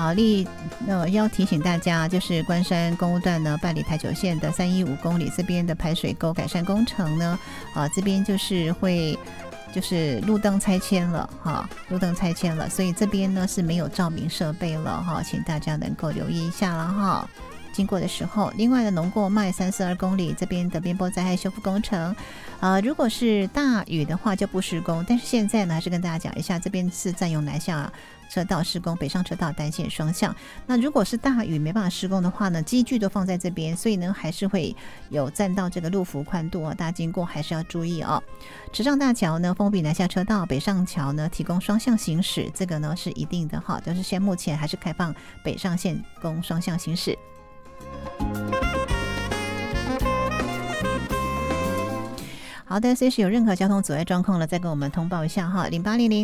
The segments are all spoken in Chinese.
好，要提醒大家，就是关山公路段呢，办理台九线的315公里这边的排水沟改善工程呢，这边就是路灯拆迁了哈，路灯拆迁了，所以这边呢是没有照明设备了哈，请大家能够留意一下了哈。经过的时候，另外的农过麦342公里这边的边坡灾害修复工程，如果是大雨的话就不施工，但是现在呢还是跟大家讲一下，这边是占用南下车道施工，北上车道单线双向。那如果是大雨没办法施工的话呢，机具都放在这边，所以呢还是会有占到这个路幅宽度大家经过还是要注意哦。池上大桥呢封闭南下车道，北上桥呢提供双向行驶，这个呢是一定的哈，就是现在目前还是开放北上线供双向行驶。好的，随时有任何交通阻碍状况了，再跟我们通报一下哈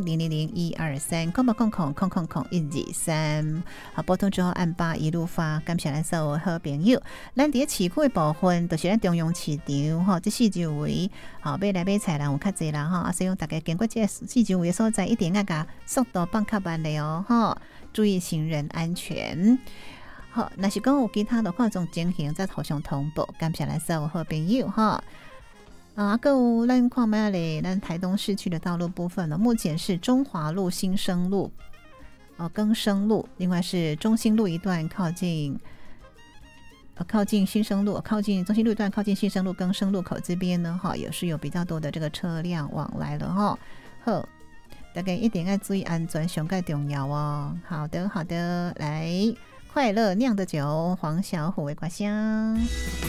，0800-000-123，000123，好，拨通之后按8一路发，感谢咱所有好朋友。咱伫市区的部分，就是咱中央市场哈，这四周围好买来买菜人有较济啦哈，所以大家经过这四周围的所在，一定要把速度放较慢的哦哈，注意行人安全。好，若是讲有其他的话，种情形再互相通报，感谢咱所有好朋友哈。还有咱看卖咧，咱台东市区的道路部分呢，目前是中华路、新生路、更生路，另外是中兴路一段靠近新生路，靠近中兴路一段靠近新生路更生路口这边呢，也是有比较多的这个车辆往来了哈。好，大家一定要注意安全，上盖重要哦。好的，好的，来快乐酿的酒，黄小虎为瓜香。